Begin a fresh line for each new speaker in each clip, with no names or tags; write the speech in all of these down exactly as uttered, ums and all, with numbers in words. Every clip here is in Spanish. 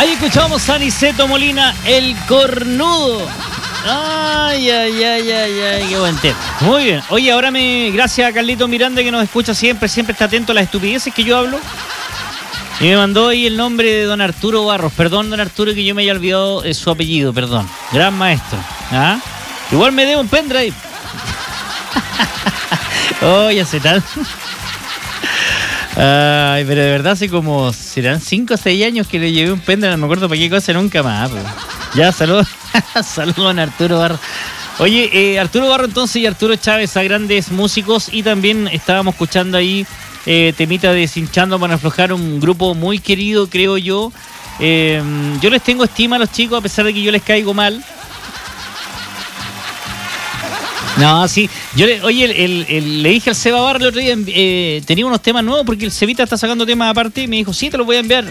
Ahí escuchamos a Niceto Molina, El Cornudo. Ay, ay, ay, ay, ay, qué buen tema. Muy bien. Oye, ahora me... Gracias a Carlito Miranda que nos escucha siempre, siempre está atento a las estupideces que yo hablo. Y me mandó ahí el nombre de don Arturo Barros. Perdón, don Arturo, que yo me haya olvidado eh, su apellido, perdón. Gran maestro. ¿Ah? Igual me debo un pendrive. Oh, ya sé tal. Ay, pero de verdad hace como, serán cinco o seis años que le llevé un pendrive, no me acuerdo para qué cosa, nunca más. Pero... Ya, saludos. Saludos a Arturo Barro. Oye, eh, Arturo Barro entonces y Arturo Chávez, a grandes músicos, y también estábamos escuchando ahí eh, temita de Cinchando para aflojar, un grupo muy querido, creo yo. Eh, yo les tengo estima a los chicos, a pesar de que yo les caigo mal. No, sí, yo le, oye, el, el, el, le dije al Seba Barra el otro día, eh, tenía unos temas nuevos porque el Cevita está sacando temas aparte y me dijo, sí, te los voy a enviar.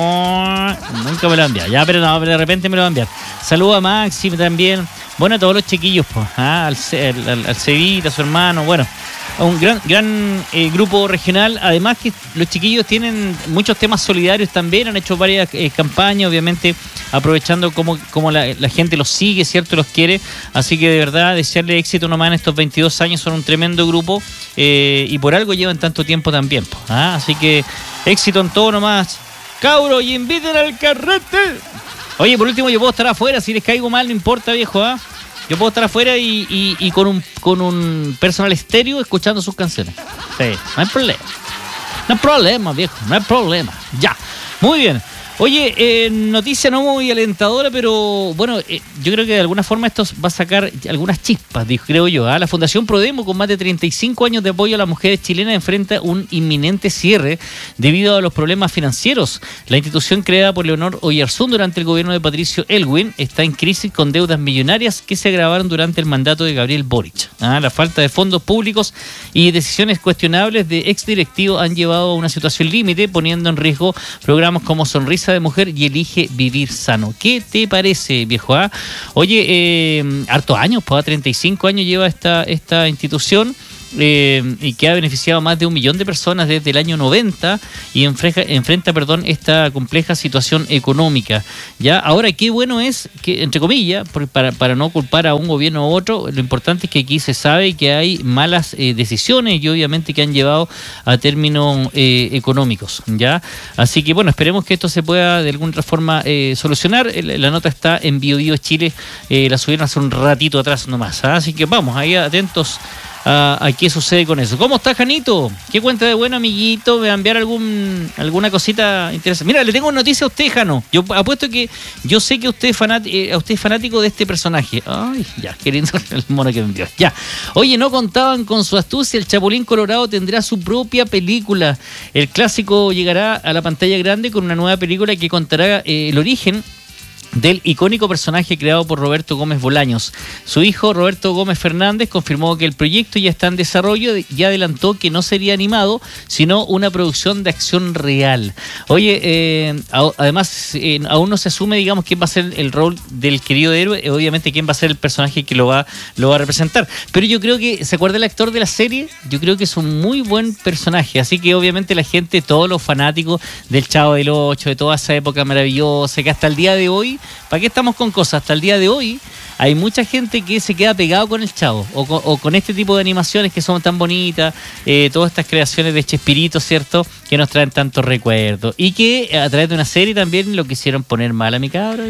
Nunca me lo va a enviar, ya, pero no, pero de repente me lo va a enviar. Saludos a Maxi también, bueno, a todos los chiquillos, pues, ¿ah? al, al, al Cevita, a su hermano, bueno, a un gran, gran eh, grupo regional. Además que los chiquillos tienen muchos temas solidarios también, han hecho varias eh, campañas, obviamente aprovechando cómo, cómo la, la gente los sigue, ¿cierto? Los quiere, así que de verdad desearle éxito nomás en estos veintidós años, son un tremendo grupo eh, y por algo llevan tanto tiempo también, pues, ¿ah? Así que éxito en todo nomás, cabro, y inviten al carrete. Oye, por último, yo puedo estar afuera, si les caigo mal no importa, viejo, ¿ah? Yo puedo estar afuera y, y, y con un con un personal estéreo escuchando sus canciones. Sí, no hay problema. No hay problema, viejo, no hay problema. Ya, muy bien. Oye, eh, noticia no muy alentadora, pero bueno, eh, yo creo que de alguna forma esto va a sacar algunas chispas, dijo, creo yo. ¿eh? La Fundación Prodemo, con más de treinta y cinco años de apoyo a las mujeres chilenas, enfrenta un inminente cierre debido a los problemas financieros. La institución creada por Leonor Oyarzún durante el gobierno de Patricio Elwin está en crisis con deudas millonarias que se agravaron durante el mandato de Gabriel Boric. ¿eh? La falta de fondos públicos y decisiones cuestionables de exdirectivos han llevado a una situación límite, poniendo en riesgo programas como Sonrisa de Mujer y Elige Vivir Sano. ¿Qué te parece, viejo? ¿Ah? Oye, eh, hartos años, pues, treinta y cinco años lleva esta, esta institución. Eh, y que ha beneficiado a más de un millón de personas desde el año noventa y enfrenta, enfrenta perdón, esta compleja situación económica. Ya, ahora qué bueno es que, entre comillas, para, para no culpar a un gobierno u otro, lo importante es que aquí se sabe que hay malas eh, decisiones y obviamente que han llevado a términos eh, económicos. Ya, así que bueno, esperemos que esto se pueda de alguna forma eh, solucionar. La nota está en Bio Bio Chile, eh, la subieron hace un ratito atrás nomás. ¿eh? Así que vamos, ahí atentos a, a qué sucede con eso. ¿Cómo está, Janito? ¿Qué cuenta de bueno, amiguito? ¿Me va a enviar algún, alguna cosita interesante? Mira, le tengo una noticia a usted, Jano. Yo apuesto que yo sé que usted es fanático, eh, usted es fanático de este personaje. Ay, ya, queriendo el mono que me envió. Ya. Oye, no contaban con su astucia. El Chapulín Colorado tendrá su propia película. El clásico llegará a la pantalla grande con una nueva película que contará eh, el origen del icónico personaje creado por Roberto Gómez Bolaños. Su hijo, Roberto Gómez Fernández, confirmó que el proyecto ya está en desarrollo y adelantó que no sería animado, sino una producción de acción real. Oye, eh, además, eh, aún no se asume, digamos, quién va a ser el rol del querido héroe, obviamente quién va a ser el personaje que lo va, lo va a representar. Pero yo creo que, ¿se acuerda el actor de la serie? Yo creo que es un muy buen personaje, así que obviamente la gente, todos los fanáticos del Chavo del Ocho, de toda esa época maravillosa, que hasta el día de hoy, ¿para qué estamos con cosas? Hasta el día de hoy hay mucha gente que se queda pegado con el Chavo o con, o con este tipo de animaciones que son tan bonitas, eh, todas estas creaciones de Chespirito, ¿cierto? Que nos traen tantos recuerdos y que a través de una serie también lo quisieron poner mal a mi cabro.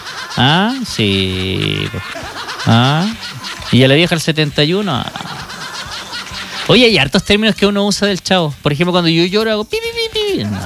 Ah, sí. Ah, y a la vieja del setenta y uno. Ah. Oye, hay hartos términos que uno usa del Chavo. Por ejemplo, cuando yo lloro hago pi, pi, pi, pi. No,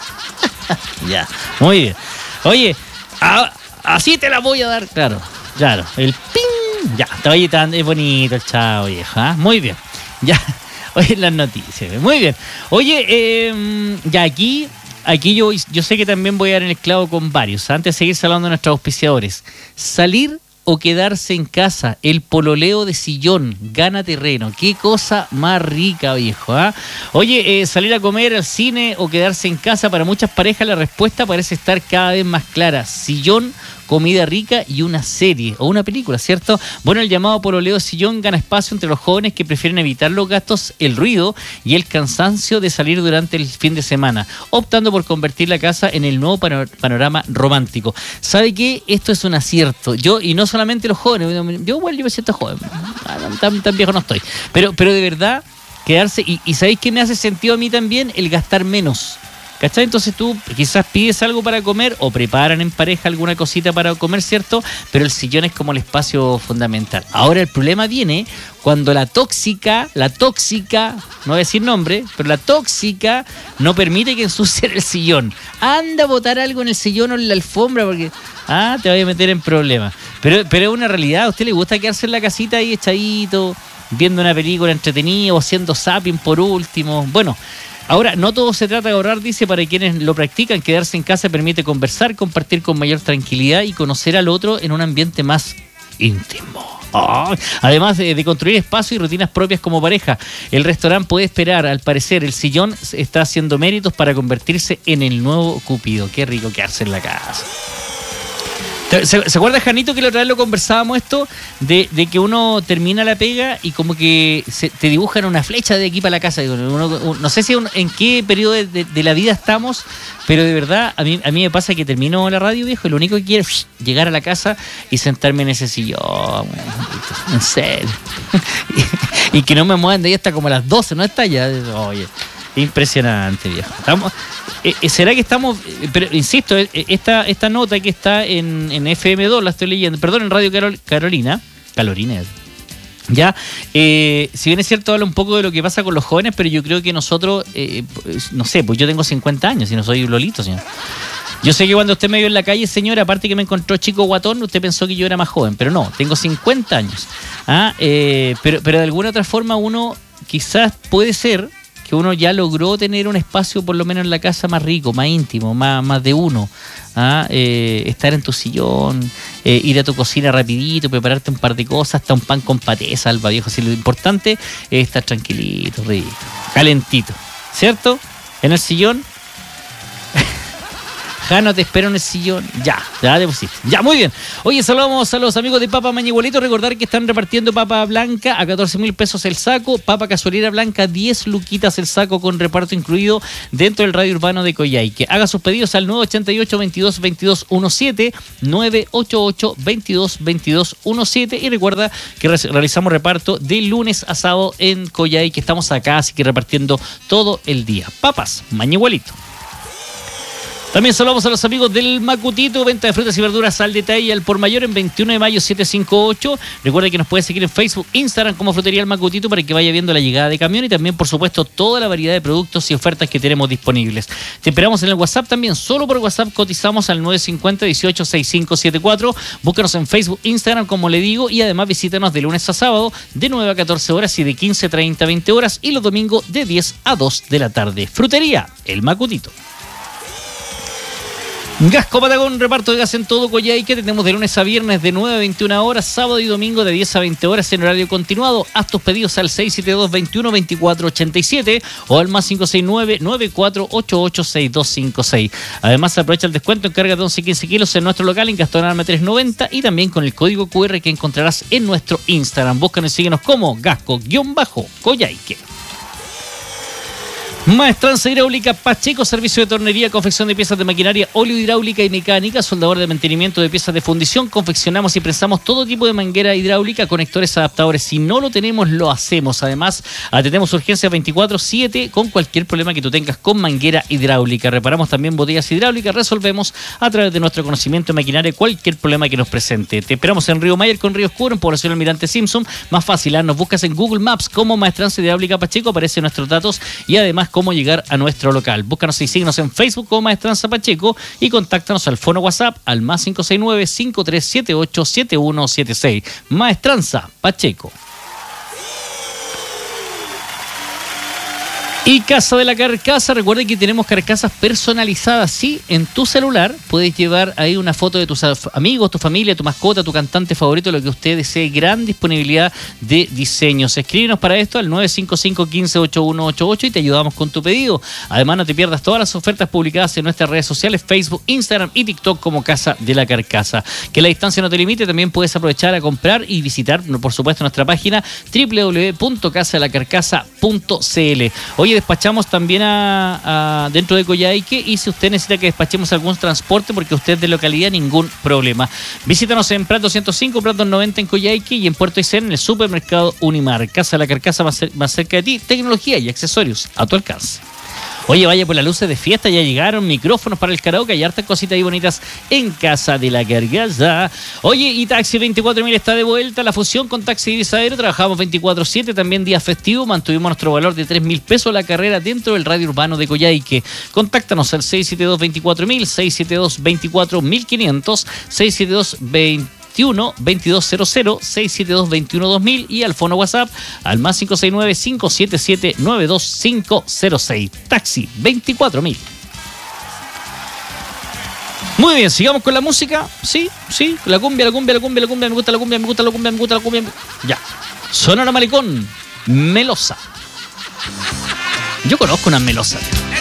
ya, muy bien. Oye, Ah, así te la voy a dar, claro, claro, el ping, ya, oye, tan, es bonito el Chavo, vieja, ¿eh? Muy bien, ya, oye, las noticias, muy bien, oye, eh, ya aquí, aquí yo, yo sé que también voy a dar en el clavo con varios, antes de seguir hablando de nuestros auspiciadores, salir o quedarse en casa, el pololeo de sillón gana terreno. Qué cosa más rica, viejo, ¿ah? Oye, eh, salir a comer al cine o quedarse en casa, para muchas parejas la respuesta parece estar cada vez más clara. Sillón, comida rica y una serie o una película, ¿cierto? Bueno, el llamado pololeo de sillón gana espacio entre los jóvenes que prefieren evitar los gastos, el ruido y el cansancio de salir durante el fin de semana, optando por convertir la casa en el nuevo panorama romántico. ¿Sabe qué? Esto es un acierto. Yo, y no solamente los jóvenes, yo igual yo me siento joven, tan, tan viejo no estoy, pero, pero de verdad, quedarse, y, y ¿sabéis qué me hace sentido a mí también? El gastar menos. ¿Cachai? Entonces tú quizás pides algo para comer o preparan en pareja alguna cosita para comer, ¿cierto? Pero el sillón es como el espacio fundamental. Ahora el problema viene cuando la tóxica, la tóxica, no voy a decir nombre, pero la tóxica no permite que ensucien el sillón. Anda a botar algo en el sillón o en la alfombra porque, ah, te voy a meter en problemas. Pero, pero es una realidad. ¿A usted le gusta quedarse en la casita ahí echadito, viendo una película entretenida o haciendo zapping por último? Bueno, ahora, no todo se trata de ahorrar, dice, para quienes lo practican. Quedarse en casa permite conversar, compartir con mayor tranquilidad y conocer al otro en un ambiente más íntimo. Oh, además de, de construir espacio y rutinas propias como pareja, el restaurante puede esperar. Al parecer, el sillón está haciendo méritos para convertirse en el nuevo Cupido. Qué rico quedarse en la casa. ¿Se, ¿Se acuerda, Janito, que la otra vez lo conversábamos esto? De, de que uno termina la pega y como que se, te dibujan una flecha de aquí para la casa. Uno, uno, no sé si uno, en qué periodo de, de, de la vida estamos, pero de verdad a mí, a mí me pasa que termino la radio, viejo, y lo único que quiero es llegar a la casa y sentarme en ese sillón. En serio. y, y que no me muevan de ahí hasta como las doce, ¿no? Está ya. Oye, impresionante, viejo. Estamos... Eh, ¿Será que estamos, eh, pero insisto, eh, esta, esta nota que está en, en F M dos, la estoy leyendo, perdón, en Radio Carol, Carolina, Carolina, ya, eh, si bien es cierto, habla un poco de lo que pasa con los jóvenes, pero yo creo que nosotros, eh, pues, no sé, pues yo tengo cincuenta años y no soy Lolito, señor. Yo sé que cuando usted me vio en la calle, señor, aparte que me encontró chico guatón, usted pensó que yo era más joven, pero no, tengo cincuenta años. ¿Ah? Eh, pero, pero de alguna otra forma uno quizás puede ser que uno ya logró tener un espacio por lo menos en la casa más rico, más íntimo, más, más de uno. ¿Ah? Eh, estar en tu sillón, eh, ir a tu cocina rapidito, prepararte un par de cosas, hasta un pan con paté, salva, viejo. Si lo importante es estar tranquilito, rico, calentito, ¿cierto? En el sillón. Jano, te espero en el sillón. Ya, ya te pusiste. Ya, muy bien. Oye, saludamos a los amigos de Papa Mañigualito. Recordar que están repartiendo papa blanca a catorce mil pesos el saco. Papa cazuelera blanca, diez luquitas el saco con reparto incluido dentro del radio urbano de Coyhaique. Haga sus pedidos al nueve ocho ocho, veintidós, veintidós, diecisiete. nueve ocho ocho, veintidós, veintidós, diecisiete. Y recuerda que re- realizamos reparto de lunes a sábado en Coyhaique. Estamos acá, así que repartiendo todo el día. Papas Mañigualito. También saludamos a los amigos del Macutito, venta de frutas y verduras al detalle al por mayor en veintiuno de mayo setecientos cincuenta y ocho. Recuerda que nos puede seguir en Facebook, Instagram como Frutería El Macutito para que vaya viendo la llegada de camión y también, por supuesto, toda la variedad de productos y ofertas que tenemos disponibles. Te esperamos en el WhatsApp también, solo por WhatsApp cotizamos al nueve cinco cero, dieciocho, sesenta y cinco setenta y cuatro. Búscanos en Facebook, Instagram, como le digo, y además visítanos de lunes a sábado de nueve a catorce horas y de quince a treinta a veinte horas y los domingos de diez a dos de la tarde. Frutería El Macutito. Gasco Patagón, reparto de gas en todo Coyhaique. Tenemos de lunes a viernes de nueve a veintiuna horas, sábado y domingo de diez a veinte horas en horario continuado. Haz tus pedidos al seis siete dos, veintiuno, veinticuatro ochenta y siete o al más cinco seis nueve, nueve cuatro ocho ocho, seis dos cinco seis. Además, aprovecha el descuento en carga de once y quince kilos en nuestro local en Gastón Arme trescientos noventa y también con el código cu erre que encontrarás en nuestro Instagram. Búscanos y síguenos como Gasco-Coyhaique. Maestranza Hidráulica Pacheco, servicio de tornería, confección de piezas de maquinaria, óleo hidráulica y mecánica, soldador de mantenimiento de piezas de fundición, confeccionamos y prensamos todo tipo de manguera hidráulica, conectores adaptadores. Si no lo tenemos, lo hacemos. Además, atendemos urgencias veinticuatro siete con cualquier problema que tú tengas con manguera hidráulica. Reparamos también botellas hidráulicas, resolvemos a través de nuestro conocimiento de maquinaria cualquier problema que nos presente. Te esperamos en Río Mayer con Río Oscuro, en Población Almirante Simpson. Más fácil, ¿eh? Nos buscas en Google Maps como Maestranza Hidráulica Pacheco, aparecen nuestros datos y además cómo llegar a nuestro local. Búscanos y síguenos en Facebook como Maestranza Pacheco y contáctanos al fono WhatsApp al más cinco seis nueve, cinco tres siete ocho, siete uno siete seis. Maestranza Pacheco. Y Casa de la Carcasa, recuerden que tenemos carcasas personalizadas, sí, en tu celular puedes llevar ahí una foto de tus amigos, tu familia, tu mascota, tu cantante favorito, lo que usted desee, gran disponibilidad de diseños. Escríbenos para esto al nueve cinco cinco, uno cinco, ocho uno ocho ocho y te ayudamos con tu pedido. Además, no te pierdas todas las ofertas publicadas en nuestras redes sociales, Facebook, Instagram y TikTok como Casa de la Carcasa. Que la distancia no te limite, también puedes aprovechar a comprar y visitar, por supuesto, nuestra página doble u doble u doble u punto casa de la carcasa punto c l. Oye, despachamos también a, a dentro de Coyhaique, y si usted necesita que despachemos algún transporte porque usted es de localidad, ningún problema. Visítanos en Prat doscientos cinco, Prat doscientos noventa en Coyhaique y en Puerto Aysén en el supermercado Unimar. Casa de la Carcasa más, cer- más cerca de ti, tecnología y accesorios a tu alcance. Oye, vaya por las luces de fiesta, ya llegaron micrófonos para el karaoke, hay hartas cositas ahí bonitas en Casa de la Carcasa. Oye, y Taxi veinticuatro mil está de vuelta, la fusión con Taxi Irizadero, trabajamos veinticuatro siete, también día festivo, mantuvimos nuestro valor de tres mil pesos la carrera dentro del radio urbano de Coyhaique. Contáctanos al seis siete dos, veinticuatro mil, seis siete dos, veinticuatro mil quinientos, seis siete dos, veinticuatro veintidós cero cero, seis siete dos, veintiuno dos mil y al fono WhatsApp al más cinco seis nueve, cinco siete siete, nueve dos cinco cero seis. Taxi veinticuatro mil. Muy bien, sigamos con la música. Sí, sí, la cumbia, la cumbia, la cumbia, la cumbia, me gusta la cumbia, me gusta la cumbia, me gusta la cumbia. Ya. Sonora Malecón, Melosa. Yo conozco una melosa.